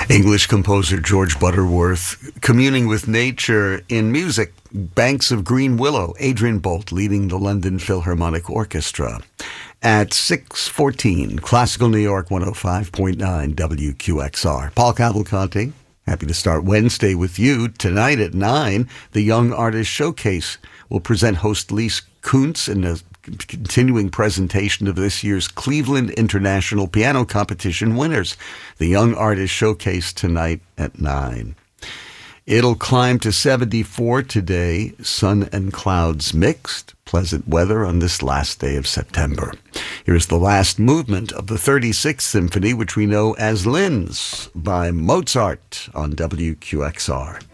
English composer George Butterworth communing with nature in music. Banks of Green Willow, Adrian Bolt leading the London Philharmonic Orchestra. At 6:14, Classical New York 105.9 WQXR. Paul Cavalcanti, happy to start Wednesday with you. Tonight at 9, the Young Artist Showcase will present host Lise Kuntz in a continuing presentation of this year's Cleveland International Piano Competition winners. The Young Artist Showcase tonight at 9. It'll climb to 74 today, sun and clouds mixed, pleasant weather on this last day of September. Here's the last movement of the 36th Symphony, which we know as Linz, by Mozart on WQXR.